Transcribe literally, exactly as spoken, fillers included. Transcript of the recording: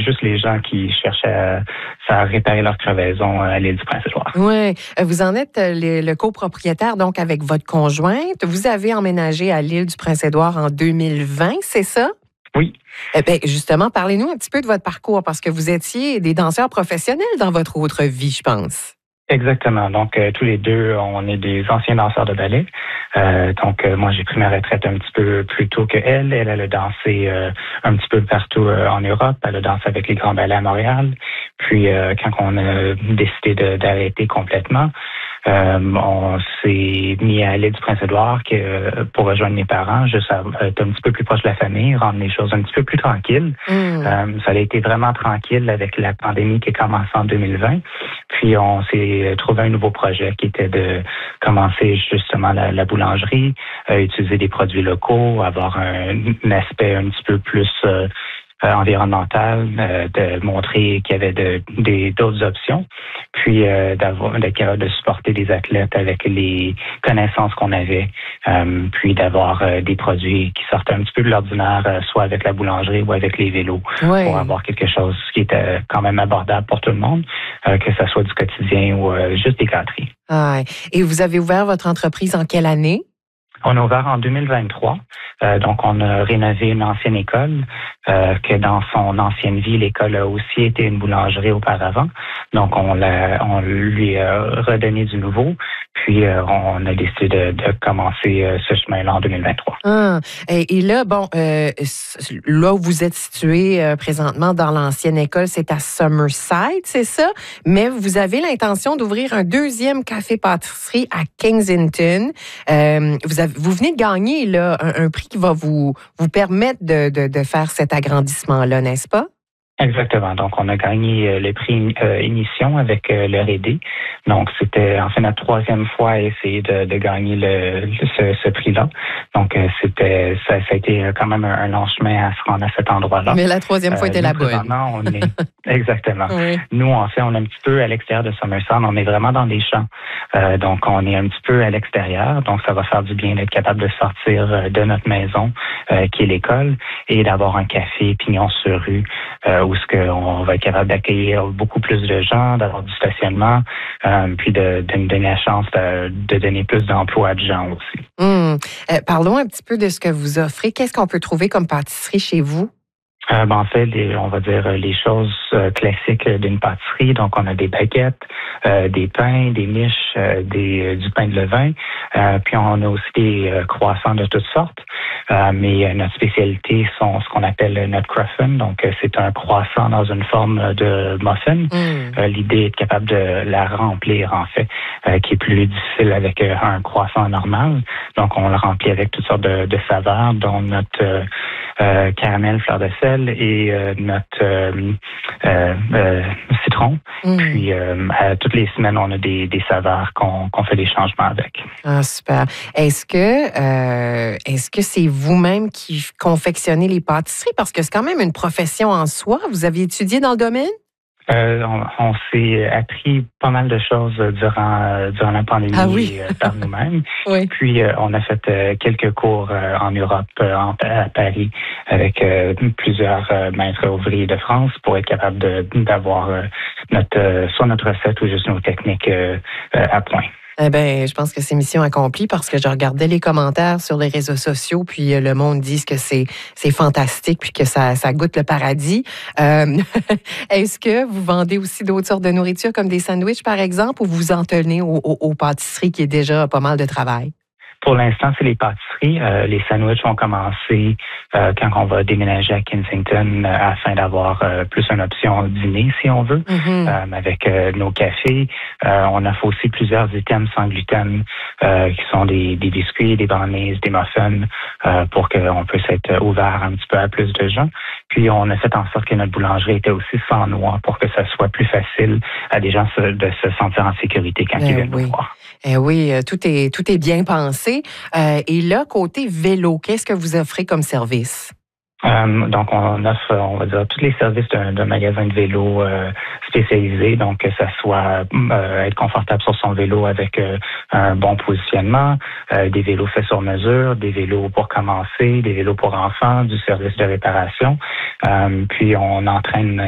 juste les gens qui cherchent à, à réparer leur crevaison à l'île du Prince-Édouard. Oui. Vous en êtes le, le copropriétaire, donc, avec votre conjointe. Vous avez emménagé à l'île du Prince-Édouard en deux mille vingt, c'est ça? Oui. Eh bien, justement, parlez-nous un petit peu de votre parcours, parce que vous étiez des danseurs professionnels dans votre autre vie, je pense. Exactement. Donc, euh, tous les deux, on est des anciens danseurs de ballet. Euh, donc, euh, moi, j'ai pris ma retraite un petit peu plus tôt que elle. Elle, elle a dansé euh, un petit peu partout euh, en Europe. Elle a dansé avec les grands ballets à Montréal. Puis, euh, quand on a décidé de, d'arrêter complètement, euh, on s'est mis à l'île du Prince-Édouard que, pour rejoindre mes parents, juste à, être un petit peu plus proche de la famille, rendre les choses un petit peu plus tranquilles. Mm. Euh, ça a été vraiment tranquille avec la pandémie qui a commencé en deux mille vingt. Puis, on s'est trouvé un nouveau projet qui était de commencer justement la, la boulangerie, euh, utiliser des produits locaux, avoir un, un aspect un petit peu plus euh, euh, environnemental, euh, de montrer qu'il y avait de, des, d'autres options, puis euh, d'avoir d'être capable de supporter des athlètes avec les connaissances qu'on avait, euh, puis d'avoir euh, des produits qui sortaient un petit peu de l'ordinaire, euh, soit avec la boulangerie ou avec les vélos, oui. Pour avoir quelque chose qui était quand même abordable pour tout le monde, euh, que ce soit du quotidien ou euh, juste des gâteries. Ah, et vous avez ouvert votre entreprise en quelle année? On a ouvert en deux mille vingt-trois. Euh, donc, on a rénové une ancienne école, euh, que dans son ancienne vie, l'école a aussi été une boulangerie auparavant. Donc, on, l'a, on lui a redonné du nouveau. Puis, euh, on a décidé de, de commencer euh, ce chemin-là en deux mille vingt-trois. Ah, et, et là, bon, euh, là où vous êtes situé euh, présentement dans l'ancienne école, c'est à Summerside, c'est ça? Mais vous avez l'intention d'ouvrir un deuxième café-pâtisserie à Kensington. Euh, vous, avez, vous venez de gagner là, un, un prix qui va vous, vous permettre de, de, de faire cet agrandissement-là, n'est-ce pas? Exactement. Donc, on a gagné le prix euh, Émission avec euh, le R et D. Donc, c'était en fait notre troisième fois à essayer de, de gagner le, le ce, ce prix-là. Donc, euh, c'était ça, ça a été quand même un, un long chemin à se rendre à cet endroit-là. Mais la troisième fois euh, était la bonne. On est exactement. Oui. Nous, en fait, on est un petit peu à l'extérieur de Summerside. On est vraiment dans les champs. Euh, donc, on est un petit peu à l'extérieur. Donc, ça va faire du bien d'être capable de sortir de notre maison, euh, qui est l'école, et d'avoir un café pignon sur rue. Euh, où ce qu'on va être capable d'accueillir beaucoup plus de gens, d'avoir du stationnement, euh, puis de, de nous donner la chance de, de donner plus d'emplois à des gens aussi. Mmh. Euh, parlons un petit peu de ce que vous offrez. Qu'est-ce qu'on peut trouver comme pâtisserie chez vous? Euh, ben, en fait, les, on va dire les choses euh, classiques d'une pâtisserie. Donc, on a des baguettes, euh, des pains, des miches, euh, des, euh, du pain de levain. Euh, puis, on a aussi des euh, croissants de toutes sortes. Euh, mais euh, notre spécialité sont ce qu'on appelle le nutcraffin. Donc, euh, c'est un croissant dans une forme de muffin. Mm. Euh, l'idée est de capable de la remplir, en fait, euh, qui est plus difficile avec euh, un croissant normal. Donc, on le remplit avec toutes sortes de, de saveurs, dont notre euh, euh, caramel, fleur de sel et euh, notre euh, euh, euh, citron. Mm. Puis, euh, à, toutes les semaines, on a des, des saveurs qu'on, qu'on fait des changements avec. Ah, super. Est-ce que, euh, est-ce que c'est vous-même qui confectionnez les pâtisseries? Parce que c'est quand même une profession en soi. Vous avez étudié dans le domaine? Euh, on, on s'est appris pas mal de choses durant, euh, durant la pandémie ah oui. euh, par nous-mêmes. Oui. Puis, euh, on a fait euh, quelques cours euh, en Europe, euh, en, à Paris, avec euh, plusieurs euh, maîtres ouvriers de France pour être capable de, d'avoir euh, notre, euh, soit notre recette ou juste nos techniques euh, euh, à point. Eh bien, je pense que c'est mission accomplie parce que je regardais les commentaires sur les réseaux sociaux, puis le monde dit que c'est, c'est fantastique, puis que ça, ça goûte le paradis. Euh, est-ce que vous vendez aussi d'autres sortes de nourriture, comme des sandwichs, par exemple, ou vous en tenez aux, aux, aux pâtisseries qui est déjà pas mal de travail? Pour l'instant, c'est les pâtisseries. Euh, les sandwichs vont commencer euh, quand on va déménager à Kensington euh, afin d'avoir euh, plus une option dîner, si on veut, mm-hmm. euh, avec euh, nos cafés. Euh, on offre aussi plusieurs items sans gluten euh, qui sont des, des biscuits, des brownies, des muffins euh, pour qu'on puisse être ouvert un petit peu à plus de gens. Puis, on a fait en sorte que notre boulangerie était aussi sans noix pour que ça soit plus facile à des gens de se sentir en sécurité quand ben ils viennent oui. nous voir. Eh oui, tout est, tout est bien pensé. Euh, et là, côté vélo, qu'est-ce que vous offrez comme service? Euh, donc, on offre, on va dire, tous les services d'un, d'un magasin de vélo euh, spécialisé. Donc, que ça soit euh, être confortable sur son vélo avec euh, un bon positionnement, euh, des vélos faits sur mesure, des vélos pour commencer, des vélos pour enfants, du service de réparation. Euh, puis, on entraîne